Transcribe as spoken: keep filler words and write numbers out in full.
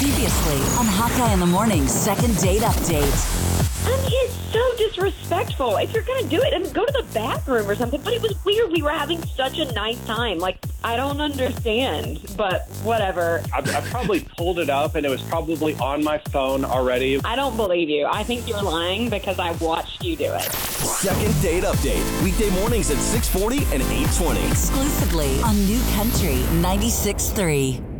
Previously on Hawkeye in the Morning second date update. I mean, it's so disrespectful. If you're going to do it, then go to the bathroom or something. But it was weird. We were having such a nice time. Like, I don't understand, but whatever. I, I probably pulled it up, and it was probably on my phone already. I don't believe you. I think you're lying because I watched you do it. Second date update. Weekday mornings at six forty and eight twenty. Exclusively on New Country ninety-six point three.